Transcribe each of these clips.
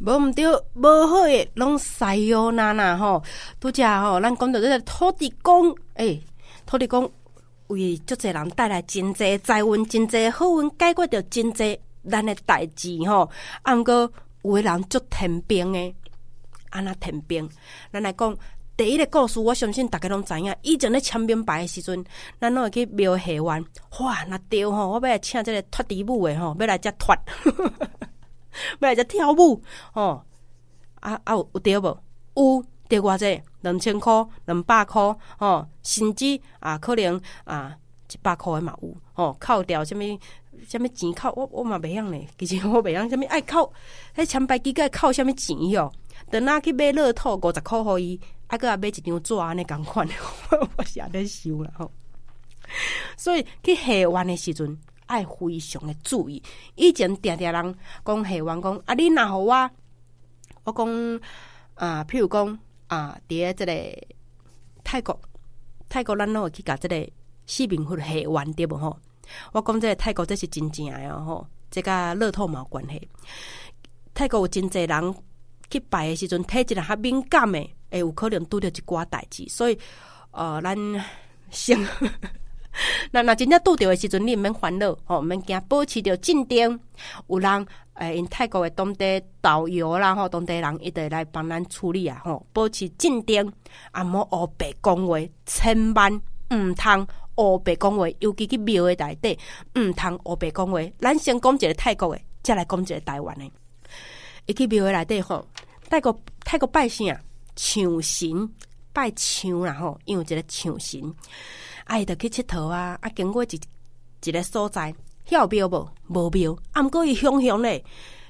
无毋对，无好诶，拢西哟那吼。拄则吼，咱讲到这个土地公，土地公为足侪人带来真侪财运、真侪好运，解决着真侪咱诶代志吼。啊，毋过有诶人足天兵诶，安那天兵，咱来讲。第一个故事，我相信大家拢知影。以前咧签名牌的时阵，咱拢会去庙下湾。哇，那对吼，我要来请这个脱地舞的吼，要来遮脱，要来遮跳舞吼。有对无？有对偌济？2000块、200块吼，甚至可能100块的嘛有吼。扣掉什么钱扣？我嘛袂晓呢。其实我袂晓什么爱扣，迄签牌机个扣什么钱哟？等下去买乐透50块互伊。搁买一张纸安尼共款，我是安尼想啦吼。所以去下湾的时阵，爱非常的注意。以前定定人讲下湾讲你若互我讲譬如讲伫咧即个泰国咱拢会去甲即个四面佛下湾对无吼？我讲即个泰国这是真正的吼，这甲乐透嘛有关系。泰国有真侪人去拜的时阵，体一个较敏感的。会有可能拄着一寡代志，所以咱先，那真正拄着的时阵，你毋免烦恼吼，毋免惊，保持着镇定。有人因泰国的当地导游啦吼，当地人伊就来帮咱处理啊吼，保持镇定，莫黑白讲话，千万毋通黑白讲话，尤其去庙的内底，毋通黑白讲话。咱先讲一个泰国的，再来讲一个台湾的。伊去庙的内底吼，泰国拜啥？象神拜象啦吼，因为一个象神，伊就去佚佗啊，经过一个所在，晓庙无？无庙，毋过伊雄咧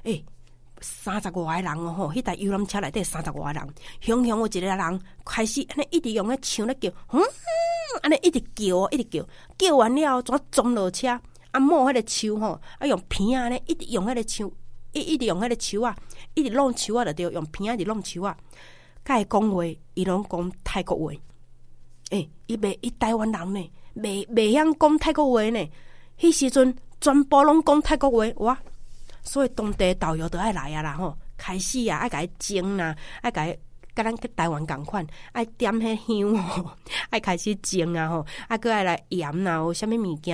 ，30多个人哦吼，迄台游览车内底30多个人，雄有一个人开始安尼一直用咧象咧叫，安尼一直叫完了后，怎撞落车？摸迄个树吼，用片安尼一直用迄个树，一直用迄个树啊，一直弄树啊，就对，用片一直弄树啊。甲伊讲话，伊拢讲泰国话。伊台湾人呢，袂晓讲泰国话呢。迄时阵全部拢讲泰国话，哇！所以当地导游都爱来啊啦吼，开始啊，爱甲伊蒸啦，爱甲伊甲咱去台湾共款，爱点迄香吼，爱开始蒸啊吼，搁爱来盐啦，有啥物物件